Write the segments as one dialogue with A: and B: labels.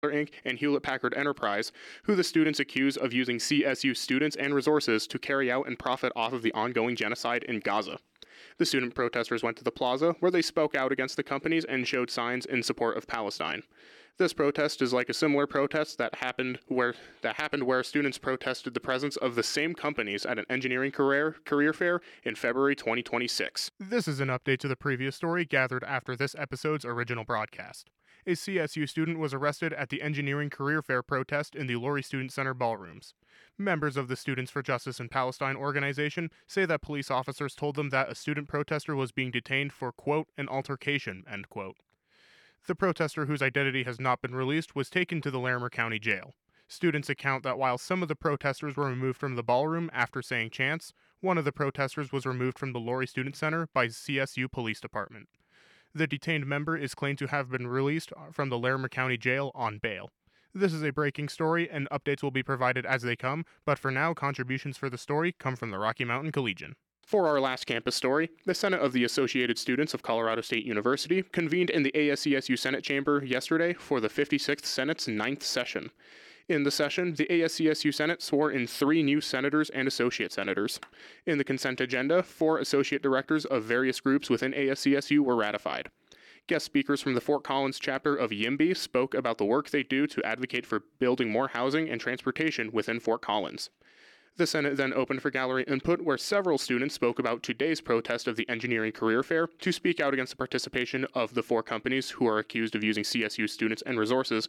A: Inc., and Hewlett-Packard Enterprise, who the students accuse of using CSU students and resources to carry out and profit off of the ongoing genocide in Gaza. The student protesters went to the plaza, where they spoke out against the companies and showed signs in support of Palestine. This protest is like a similar protest that happened where students protested the presence of the same companies at an engineering career fair in February 2026. This is an update to the previous story gathered after this episode's original broadcast. A CSU student was arrested at the engineering career fair protest in the Lurie Student Center ballrooms. Members of the Students for Justice in Palestine organization say that police officers told them that a student protester was being detained for, quote, an altercation, end quote. The protester, whose identity has not been released, was taken to the Larimer County Jail. Students account that while some of the protesters were removed from the ballroom after saying chants, one of the protesters was removed from the Lurie Student Center by CSU Police Department. The detained member is claimed to have been released from the Larimer County Jail on bail. This is a breaking story, and updates will be provided as they come, but for now, contributions for the story come from the Rocky Mountain Collegian. For our last campus story, the Senate of the Associated Students of Colorado State University convened in the ASCSU Senate chamber yesterday for the 56th Senate's 9th session. In the session, the ASCSU Senate swore in 3 new senators and associate senators. In the consent agenda, 4 associate directors of various groups within ASCSU were ratified. Guest speakers from the Fort Collins chapter of YIMBY spoke about the work they do to advocate for building more housing and transportation within Fort Collins. The Senate then opened for gallery input, where several students spoke about today's protest of the engineering career fair to speak out against the participation of the 4 companies who are accused of using CSU students and resources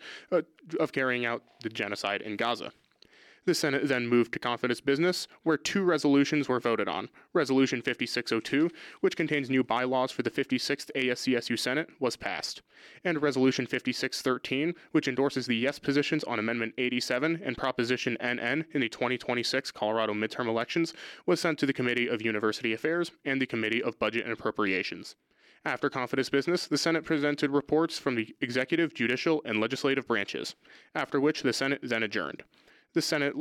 A: of carrying out the genocide in Gaza. The Senate then moved to confidence business, where 2 resolutions were voted on. Resolution 5602, which contains new bylaws for the 56th ASCSU Senate, was passed. And Resolution 5613, which endorses the yes positions on Amendment 87 and Proposition NN in the 2026 Colorado midterm elections, was sent to the Committee of University Affairs and the Committee of Budget and Appropriations. After confidence business, the Senate presented reports from the executive, judicial, and legislative branches, after which the Senate then adjourned. The session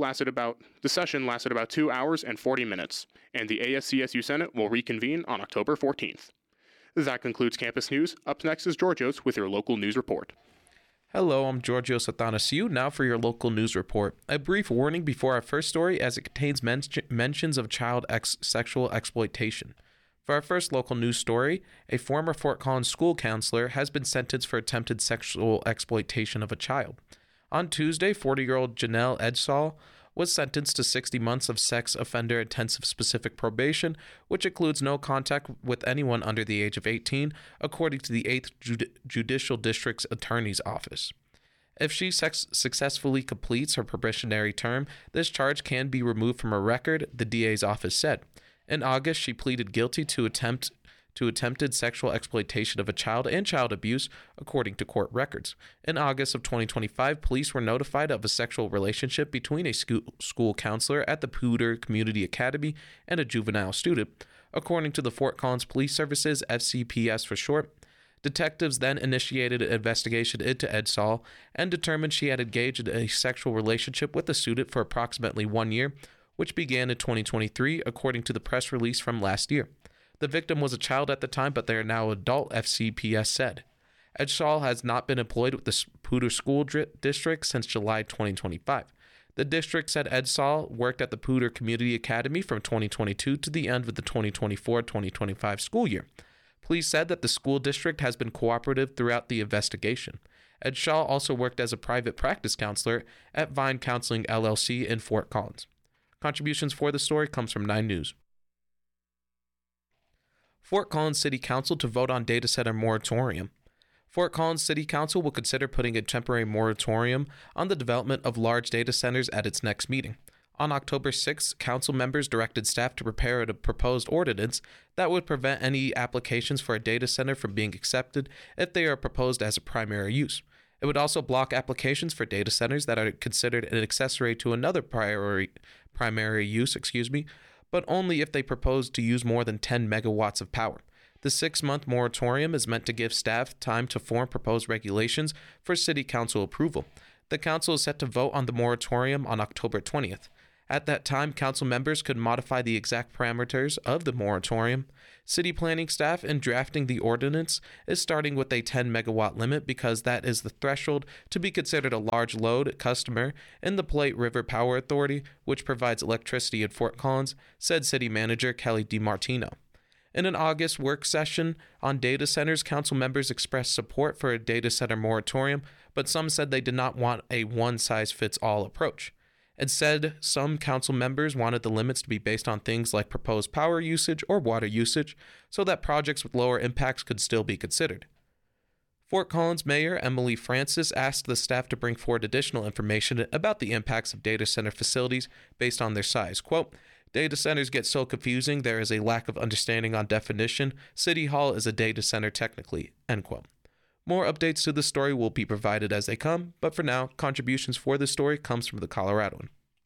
A: lasted about 2 hours and 40 minutes, and the ASCSU Senate will reconvene on October 14th. That concludes campus news. Up next is Georgios with your local news report.
B: Hello, I'm Georgios Athanasiou, now for your local news report. A brief warning before our first story, as it contains mentions of child sexual exploitation. For our first local news story, a former Fort Collins school counselor has been sentenced for attempted sexual exploitation of a child. On Tuesday, 40-year-old Janelle Edsall was sentenced to 60 months of sex offender intensive specific probation, which includes no contact with anyone under the age of 18, according to the 8th Judicial District's Attorney's Office. If she successfully completes her probationary term, this charge can be removed from her record, the DA's office said. In August, she pleaded guilty to attempted sexual exploitation of a child and child abuse, according to court records. In August of 2025, police were notified of a sexual relationship between a school counselor at the Poudre Community Academy and a juvenile student, according to the Fort Collins Police Services, FCPS for short. Detectives then initiated an investigation into Edsall and determined she had engaged in a sexual relationship with the student for approximately 1 year, which began in 2023, according to the press release from last year. The victim was a child at the time, but they are now adult, FCPS said. Edsall has not been employed with the Poudre School District since July 2025. The district said Edsall worked at the Poudre Community Academy from 2022 to the end of the 2024-2025 school year. Police said that the school district has been cooperative throughout the investigation. Edsall also worked as a private practice counselor at Vine Counseling LLC in Fort Collins. Contributions for the story comes from 9 News. Fort Collins City Council to vote on data center moratorium. Fort Collins City Council will consider putting a temporary moratorium on the development of large data centers at its next meeting. On October 6, council members directed staff to prepare a proposed ordinance that would prevent any applications for a data center from being accepted if they are proposed as a primary use. It would also block applications for data centers that are considered an accessory to another primary use, but only if they propose to use more than 10 megawatts of power. The 6-month moratorium is meant to give staff time to form proposed regulations for city council approval. The council is set to vote on the moratorium on October 20th. At that time, council members could modify the exact parameters of the moratorium. City planning staff in drafting the ordinance is starting with a 10 megawatt limit because that is the threshold to be considered a large load customer in the Platte River Power Authority, which provides electricity in Fort Collins, said City Manager Kelly DiMartino. In an August work session on data centers, council members expressed support for a data center moratorium, but some said they did not want a one-size-fits-all approach. Instead, some council members wanted the limits to be based on things like proposed power usage or water usage, so that projects with lower impacts could still be considered. Fort Collins Mayor Emily Francis asked the staff to bring forward additional information about the impacts of data center facilities based on their size. Quote, "Data centers get so confusing, there is a lack of understanding on definition. City Hall is a data center technically." End quote. More updates to the story will be provided as they come, but for now, contributions for this story comes from the Coloradoan.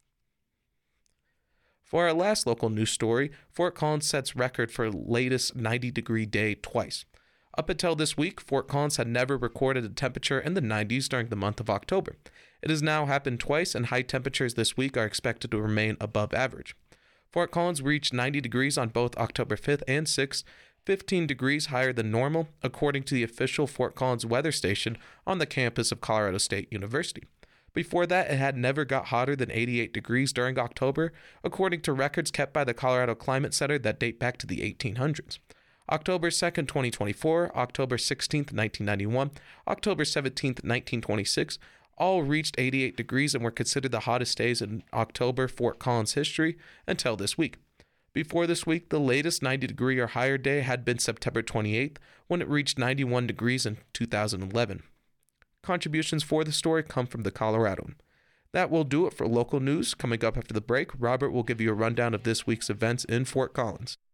B: For our last local news story, Fort Collins sets record for latest 90-degree day twice. Up until this week, Fort Collins had never recorded a temperature in the 90s during the month of October. It has now happened twice, and high temperatures this week are expected to remain above average. Fort Collins reached 90 degrees on both October 5th and 6th, 15 degrees higher than normal, according to the official Fort Collins weather station on the campus of Colorado State University. Before that, it had never got hotter than 88 degrees during October, according to records kept by the Colorado Climate Center that date back to the 1800s. October 2nd, 2024, October 16th, 1991, October 17th, 1926, all reached 88 degrees and were considered the hottest days in October Fort Collins history until this week. Before this week, the latest 90-degree or higher day had been September 28th, when it reached 91 degrees in 2011. Contributions for the story come from the Coloradoan. That will do it for local news. Coming up after the break, Robert will give you a rundown of this week's events in Fort Collins.